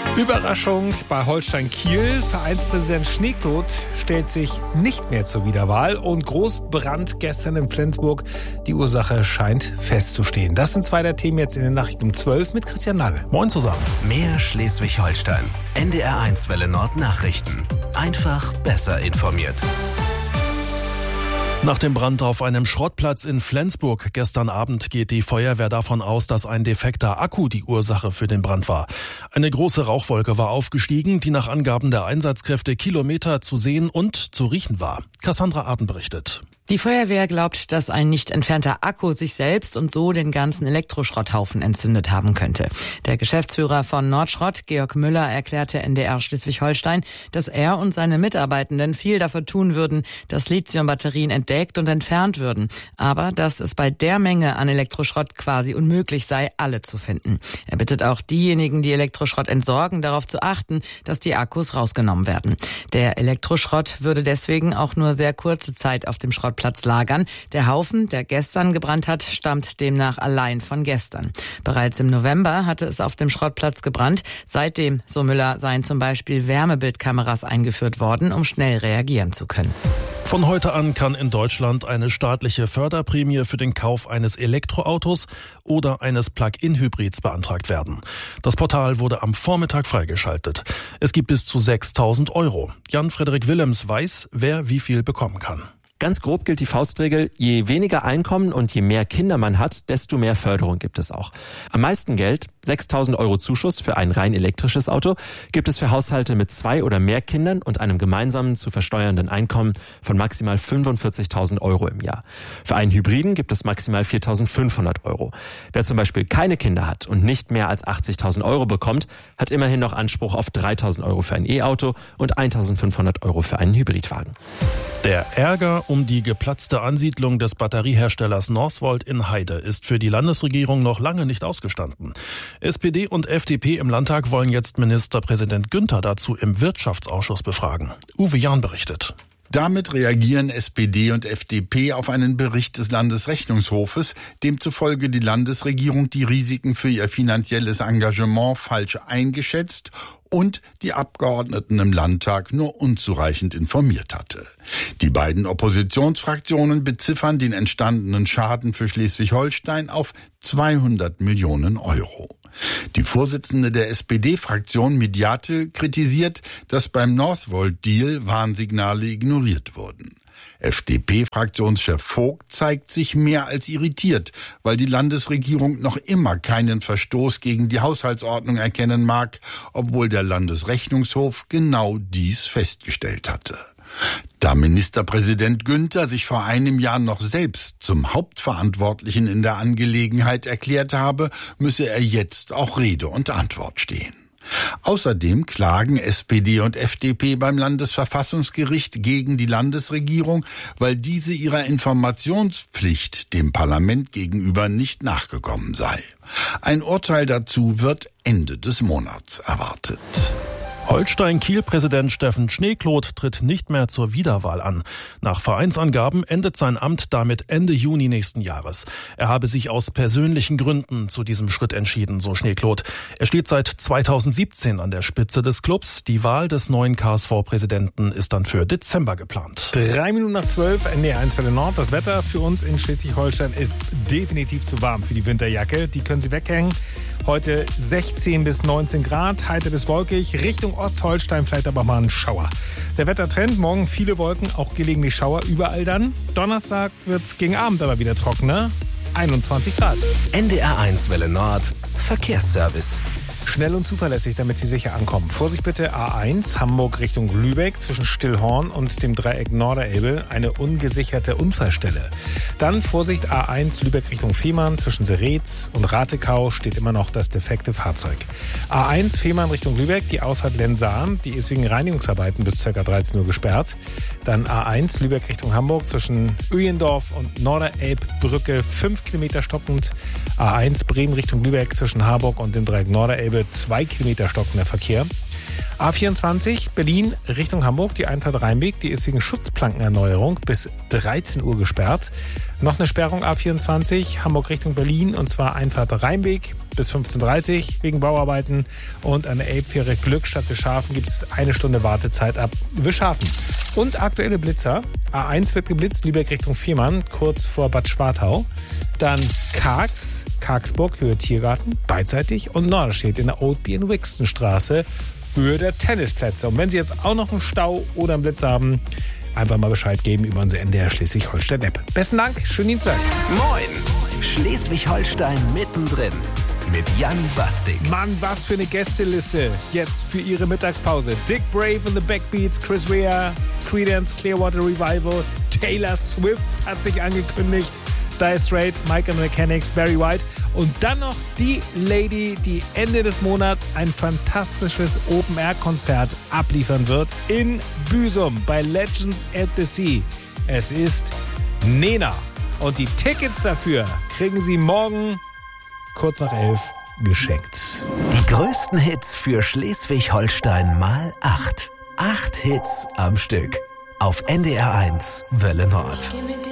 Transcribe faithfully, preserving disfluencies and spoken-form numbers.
Überraschung bei Holstein Kiel. Vereinspräsident Schneekloth stellt sich nicht mehr zur Wiederwahl und Großbrand gestern in Flensburg. Die Ursache scheint festzustehen. Das sind zwei der Themen jetzt in den Nachrichten um zwölf mit Christian Nagel. Moin zusammen. Mehr Schleswig-Holstein. N D R eins Welle Nord Nachrichten. Einfach besser informiert. Nach dem Brand auf einem Schrottplatz in Flensburg gestern Abend geht die Feuerwehr davon aus, dass ein defekter Akku die Ursache für den Brand war. Eine große Rauchwolke war aufgestiegen, die nach Angaben der Einsatzkräfte Kilometer zu sehen und zu riechen war. Cassandra Arden berichtet. Die Feuerwehr glaubt, dass ein nicht entfernter Akku sich selbst und so den ganzen Elektroschrotthaufen entzündet haben könnte. Der Geschäftsführer von Nordschrott, Georg Müller, erklärte N D R Schleswig-Holstein, dass er und seine Mitarbeitenden viel dafür tun würden, dass Lithiumbatterien entdeckt und entfernt würden. Aber dass es bei der Menge an Elektroschrott quasi unmöglich sei, alle zu finden. Er bittet auch diejenigen, die Elektroschrott entsorgen, darauf zu achten, dass die Akkus rausgenommen werden. Der Elektroschrott würde deswegen auch nur sehr kurze Zeit auf dem Schrottplatz Platz lagern. Der Haufen, der gestern gebrannt hat, stammt demnach allein von gestern. Bereits im November hatte es auf dem Schrottplatz gebrannt. Seitdem, so Müller, seien zum Beispiel Wärmebildkameras eingeführt worden, um schnell reagieren zu können. Von heute an kann in Deutschland eine staatliche Förderprämie für den Kauf eines Elektroautos oder eines Plug-in-Hybrids beantragt werden. Das Portal wurde am Vormittag freigeschaltet. Es gibt bis zu sechstausend Euro. Jan-Frederik Willems weiß, wer wie viel bekommen kann. Ganz grob gilt die Faustregel, je weniger Einkommen und je mehr Kinder man hat, desto mehr Förderung gibt es auch. Am meisten Geld, sechstausend Euro Zuschuss für ein rein elektrisches Auto, gibt es für Haushalte mit zwei oder mehr Kindern und einem gemeinsamen zu versteuernden Einkommen von maximal fünfundvierzigtausend Euro im Jahr. Für einen Hybriden gibt es maximal viertausendfünfhundert Euro. Wer zum Beispiel keine Kinder hat und nicht mehr als achtzigtausend Euro bekommt, hat immerhin noch Anspruch auf dreitausend Euro für ein E-Auto und eintausendfünfhundert Euro für einen Hybridwagen. Der Ärger um die geplatzte Ansiedlung des Batterieherstellers Northvolt in Heide ist für die Landesregierung noch lange nicht ausgestanden. S P D und F D P im Landtag wollen jetzt Ministerpräsident Günther dazu im Wirtschaftsausschuss befragen. Uwe Jahn berichtet. Damit reagieren S P D und F D P auf einen Bericht des Landesrechnungshofes, demzufolge die Landesregierung die Risiken für ihr finanzielles Engagement falsch eingeschätzt und die Abgeordneten im Landtag nur unzureichend informiert hatte. Die beiden Oppositionsfraktionen beziffern den entstandenen Schaden für Schleswig-Holstein auf zweihundert Millionen Euro. Die Vorsitzende der S P D-Fraktion Mediatel kritisiert, dass beim Northvolt-Deal Warnsignale ignoriert wurden. F D P-Fraktionschef Vogt zeigt sich mehr als irritiert, weil die Landesregierung noch immer keinen Verstoß gegen die Haushaltsordnung erkennen mag, obwohl der Landesrechnungshof genau dies festgestellt hatte. Da Ministerpräsident Günther sich vor einem Jahr noch selbst zum Hauptverantwortlichen in der Angelegenheit erklärt habe, müsse er jetzt auch Rede und Antwort stehen. Außerdem klagen S P D und F D P beim Landesverfassungsgericht gegen die Landesregierung, weil diese ihrer Informationspflicht dem Parlament gegenüber nicht nachgekommen sei. Ein Urteil dazu wird Ende des Monats erwartet. Holstein-Kiel-Präsident Steffen Schneekloth tritt nicht mehr zur Wiederwahl an. Nach Vereinsangaben endet sein Amt damit Ende Juni nächsten Jahres. Er habe sich aus persönlichen Gründen zu diesem Schritt entschieden, so Schneekloth. Er steht seit zweitausendsiebzehn an der Spitze des Clubs. Die Wahl des neuen K S V-Präsidenten ist dann für Dezember geplant. Drei Minuten nach zwölf, N D R eins Welle Nord. Das Wetter für uns in Schleswig-Holstein ist definitiv zu warm für die Winterjacke. Die können Sie weghängen. Heute sechzehn bis neunzehn Grad, heiter bis wolkig, Richtung Ostholstein vielleicht aber mal ein Schauer. Der Wettertrend, morgen viele Wolken, auch gelegentlich Schauer, überall dann. Donnerstag wird's gegen Abend aber wieder trockener, einundzwanzig Grad. N D R eins Welle Nord, Verkehrsservice. Schnell und zuverlässig, damit Sie sicher ankommen. Vorsicht bitte, A eins, Hamburg Richtung Lübeck, zwischen Stillhorn und dem Dreieck Norderelbe, eine ungesicherte Unfallstelle. Dann Vorsicht, A eins, Lübeck Richtung Fehmarn, zwischen Seretz und Ratekau steht immer noch das defekte Fahrzeug. A eins, Fehmarn Richtung Lübeck, die Ausfahrt Lensahn, die ist wegen Reinigungsarbeiten bis ca. dreizehn Uhr gesperrt. Dann A eins, Lübeck Richtung Hamburg, zwischen Öjendorf und Norderelbbrücke, fünf Kilometer stockend. A eins, Bremen Richtung Lübeck, zwischen Harburg und dem Dreieck Norderelbe, zwei Kilometer stockender Verkehr. A vierundzwanzig Berlin Richtung Hamburg, die Einfahrt Rheinweg, die ist wegen Schutzplankenerneuerung bis dreizehn Uhr gesperrt. Noch eine Sperrung A vierundzwanzig Hamburg Richtung Berlin und zwar Einfahrt Rheinweg bis fünfzehn Uhr dreißig wegen Bauarbeiten. Und an der Elbfähre Glückstadt Wischhafen gibt es eine Stunde Wartezeit ab Wischhafen. Und aktuelle Blitzer. A eins wird geblitzt, Lübeck Richtung Fehmarn, kurz vor Bad Schwartau. Dann Kargs, Kargsburg, Höhe Tiergarten, beidseitig. Und Norderstedt in der Oldby in Wixenstraße, Höhe der Tennisplätze. Und wenn Sie jetzt auch noch einen Stau oder einen Blitz haben, einfach mal Bescheid geben über unser N D R Schleswig-Holstein-App. Besten Dank, schönen Dienstag. Moin! Schleswig-Holstein mittendrin mit Jan Bastik. Mann, was für eine Gästeliste jetzt für Ihre Mittagspause. Dick Brave and the Backbeats, Chris Rea, Creedence Clearwater Revival, Taylor Swift hat sich angekündigt, Dire Straits, Mike and the Mechanics, Barry White und dann noch die Lady, die Ende des Monats ein fantastisches Open-Air-Konzert abliefern wird in Büsum bei Legends at the Sea. Es ist Nena und die Tickets dafür kriegen Sie morgen kurz nach elf geschenkt. Die größten Hits für Schleswig-Holstein mal acht. Acht Hits am Stück. Auf N D R eins Welle Nord.